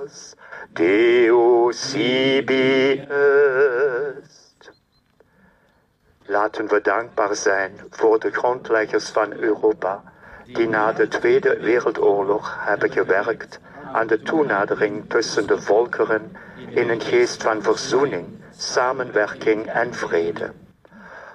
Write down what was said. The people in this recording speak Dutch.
Deus ibi est. Laten we dankbaar zijn voor de grondleggers van Europa, die na de Tweede Wereldoorlog hebben gewerkt aan de toenadering tussen de volkeren in een geest van verzoening, samenwerking en vrede.